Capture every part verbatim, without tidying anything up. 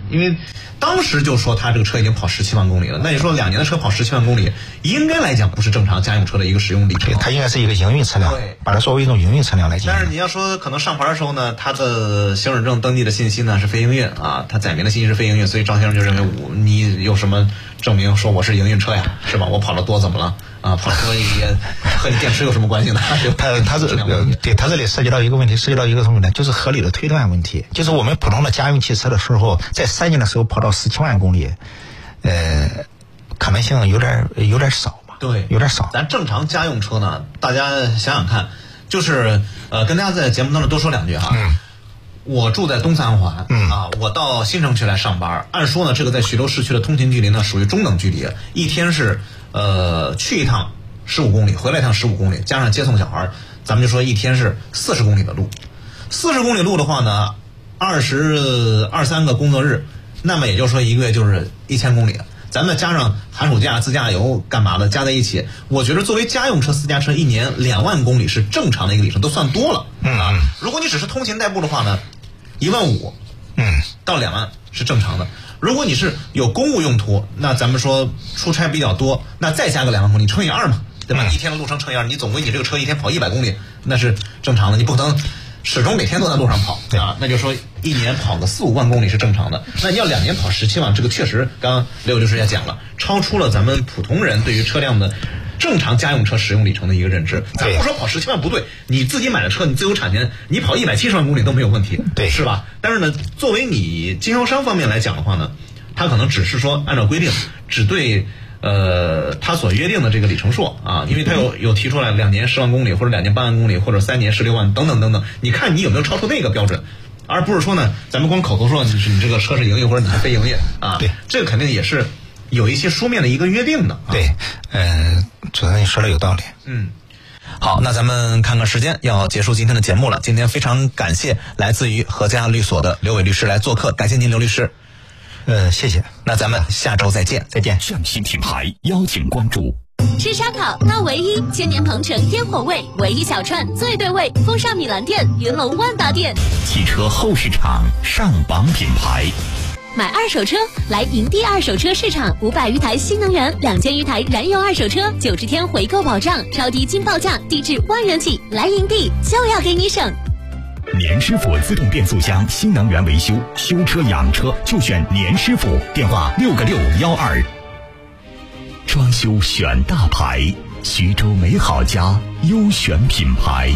因为当时就说他这个车已经跑十七万公里了，那你说两年的车跑十七万公里，应该来讲不是正常家用车的一个使用里程， 它应该是一个营运车辆，把它作为一种营运车辆来进行。 但是你要说可能上牌的时候呢，他的行驶证登记的信息呢是非营运啊，他载明的信息是非营运，所以张先生就认为我你有什么证明说我是营运车呀，是吧？我跑得多怎么了？啊，跑车也和你电池有什么关系呢？ 它它是对它这里涉及到一个问题，涉及到一个什么呢？就是合理的推断问题。就是我们普通的家用汽车的时候，在三年的时候跑到十七万公里，呃，可能性有点有点少吧？ 对， 有点少。 咱正常家用车呢，大家想想看，就是呃，跟大家在节目当中多说两句哈。嗯。我住在东三环，嗯啊，我到新城区来上班。按说呢，这个在徐州市区的通勤距离呢，属于中等距离，一天是呃去一趟十五公里，回来一趟十五公里，加上接送小孩，咱们就说一天是四十公里的路。四十公里路的话呢，二十二三个工作日，那么也就是说一个月就是一千公里。咱们加上寒暑假、自驾游干嘛的，加在一起，我觉得作为家用车、私家车，一年两万公里是正常的一个里程，都算多了。嗯啊，如果你只是通勤代步的话呢，一万五，嗯，到两万是正常的。如果你是有公务用途，那咱们说出差比较多，那再加个两万公里，乘以二嘛，对吧？嗯、一天的路程乘以二，你总归你这个车一天跑一百公里，那是正常的，你不可能始终每天都在路上跑啊，那就说一年跑个四五万公里是正常的。那你要两年跑十七万，这个确实，刚刚刘律师也讲了，超出了咱们普通人对于车辆的正常家用车使用里程的一个认知。咱不说跑十七万不对，你自己买的车，你自有产权，你跑一百七十万公里都没有问题，对，是吧？但是呢，作为你经销商方面来讲的话呢，他可能只是说按照规定，只对。呃，他所约定的这个里程数啊，因为他有有提出来两年十万公里，或者两年八万公里，或者三年十六万等等等等，你看你有没有超出那个标准，而不是说呢，咱们光口头说你是你这个车是营运或者你是非营业啊，对，这个肯定也是有一些书面的一个约定的。啊、 对，呃，主任你说的有道理。 嗯。好，那咱们看看时间，要结束今天的节目了。今天非常感谢来自于和家律所的刘伟律师来做客，感谢您，刘律师。 呃，谢谢。 那咱们下周再见，再见。 上新品牌邀请关注。 吃烧烤那唯一，千年鹏城烟火味，唯一小串最对味，风尚米兰店，云龙万达店。 汽车后市场上榜品牌。 买二手车来营地二手车市场，五百余台新能源，两千余台燃油二手车，九十天回购保障，超低金报价，低至万元起。来营地就要给你省。 年师傅自动变速箱新能源维修，修车养车就选年师傅，电话六个六幺二。装修选大牌，徐州美好家优选品牌。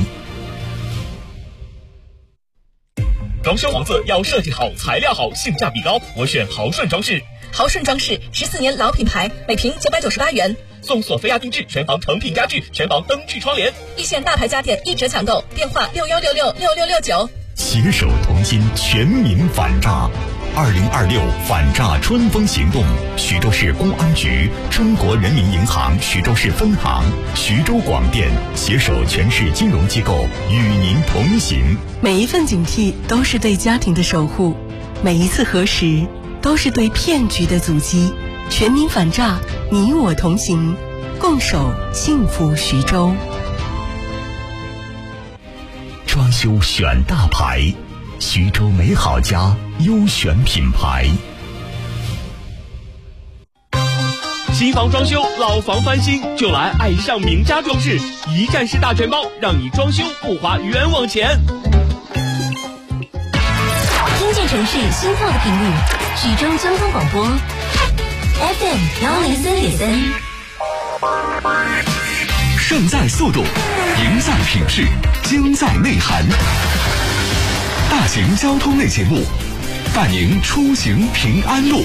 装修房子要设计好、材料好、性价比高，我选豪顺装饰。 豪顺装饰十四年老品牌，每平九百九十八元。 送索菲亚定制全房成品家具、全房灯具窗帘， 一线大牌家电一折抢购，电话六幺六六六六六九。 携手同心，全民反诈。二零二六反诈春风行动，徐州市公安局、中国人民银行徐州市分行、徐州广电携手全市金融机构与您同行。 每一份警惕都是对家庭的守护，每一次核实都是对骗局的阻击。全民反诈，你我同行，共守幸福徐州。 装修选大牌，徐州美好家优选品牌。 新房装修、老房翻新，就来爱上名家装饰，一站式大全包，让你装修不花冤枉钱。 听见城市心跳的频率，徐州交通广播 F M 幺零三点三。 胜在速度，赢在品质，精在内涵。大型交通类节目，伴您出行平安路。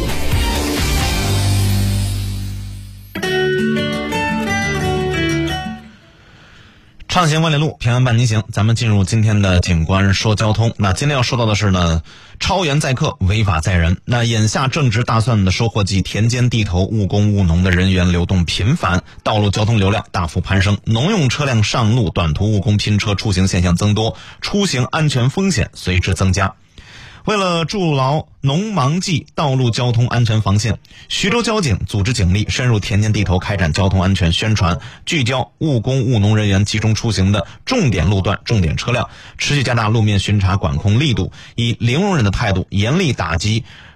畅行万里路，平安伴您行。咱们进入今天的警官说交通。那今天要说到的是呢，超员载客，违法载人。那眼下正值大蒜的收获季，田间地头务工务农的人员流动频繁，道路交通流量大幅攀升，农用车辆上路，短途务工拼车出行现象增多，出行安全风险随之增加。为了筑牢农忙季道路交通安全防线，徐州交警组织警力深入田间地头开展交通安全宣传，聚焦务工务农人员集中出行的重点路段、重点车辆，持续加大路面巡查管控力度，以零容忍的态度严厉打击